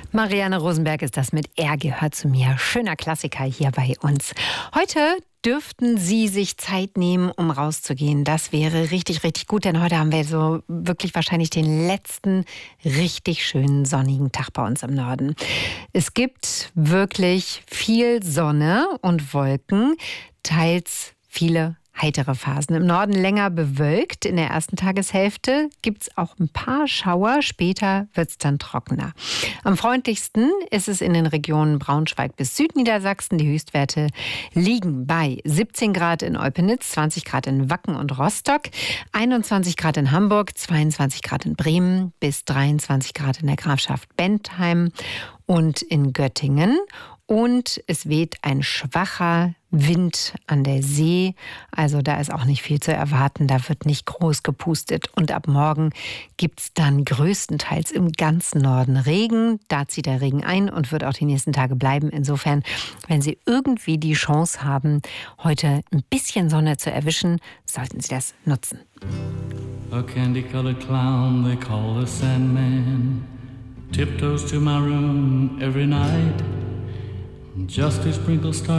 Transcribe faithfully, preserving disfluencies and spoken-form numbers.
Marianne Rosenberg ist das mit Er gehört zu mir. Schöner Klassiker hier bei uns. Heute dürften Sie sich Zeit nehmen, um rauszugehen. Das wäre richtig, richtig gut, denn heute haben wir so wirklich wahrscheinlich den letzten richtig schönen sonnigen Tag bei uns im Norden. Es gibt wirklich viel Sonne und Wolken, teils viele heitere Phasen. Im Norden länger bewölkt. In der ersten Tageshälfte gibt es auch ein paar Schauer. Später wird es dann trockener. Am freundlichsten ist es in den Regionen Braunschweig bis Südniedersachsen. Die Höchstwerte liegen bei siebzehn Grad in Olpenitz, zwanzig Grad in Wacken und Rostock, einundzwanzig Grad in Hamburg, zweiundzwanzig Grad in Bremen bis dreiundzwanzig Grad in der Grafschaft Bentheim und in Göttingen. Und es weht ein schwacher Wind an der See. Also da ist auch nicht viel zu erwarten. Da wird nicht groß gepustet. Und ab morgen gibt es dann größtenteils im ganzen Norden Regen. Da zieht der Regen ein und wird auch die nächsten Tage bleiben. Insofern, wenn Sie irgendwie die Chance haben, heute ein bisschen Sonne zu erwischen, sollten Sie das nutzen. A candy-colored clown they call the Sandman tiptoes to my room every night just to sprinkle stars